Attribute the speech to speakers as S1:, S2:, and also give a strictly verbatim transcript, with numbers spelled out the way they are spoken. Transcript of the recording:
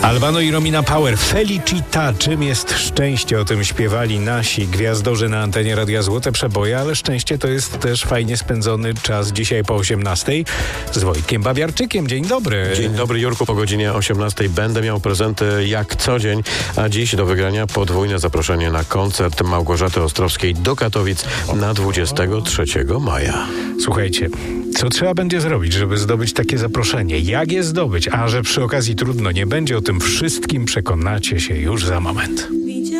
S1: Albano i Romina Power, Felicita. Czym jest szczęście? O tym śpiewali nasi gwiazdorzy na antenie Radia Złote Przeboje, ale szczęście to jest też fajnie spędzony czas dzisiaj po osiemnastej z Wojtkiem Babiarczykiem. Dzień dobry.
S2: Dzień dobry, Jurku. Po godzinie osiemnastej będę miał prezenty jak co dzień, a dziś do wygrania podwójne zaproszenie na koncert Małgorzaty Ostrowskiej do Katowic na dwudziestego trzeciego maja.
S1: Słuchajcie, co trzeba będzie zrobić, żeby zdobyć takie zaproszenie? Jak je zdobyć? A że przy okazji trudno nie będzie, o tym wszystkim przekonacie się już za moment.